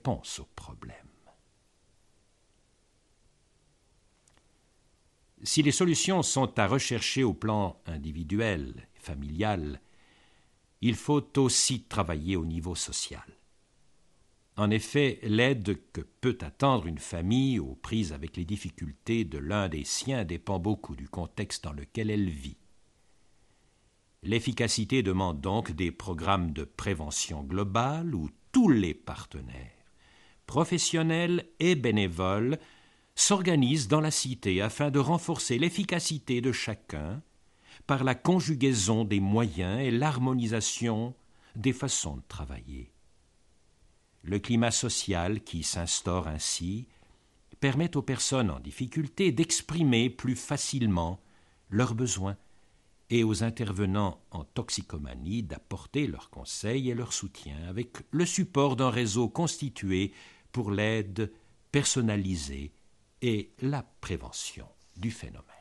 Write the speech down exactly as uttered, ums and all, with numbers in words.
réponse au problème. Si les solutions sont à rechercher au plan individuel et familial, il faut aussi travailler au niveau social. En effet, l'aide que peut attendre une famille aux prises avec les difficultés de l'un des siens dépend beaucoup du contexte dans lequel elle vit. L'efficacité demande donc des programmes de prévention globale où tous les partenaires, professionnels et bénévoles, s'organisent dans la cité afin de renforcer l'efficacité de chacun par la conjugaison des moyens et l'harmonisation des façons de travailler. Le climat social qui s'instaure ainsi permet aux personnes en difficulté d'exprimer plus facilement leurs besoins et aux intervenants en toxicomanie d'apporter leurs conseils et leur soutien avec le support d'un réseau constitué pour l'aide personnalisée et la prévention du phénomène.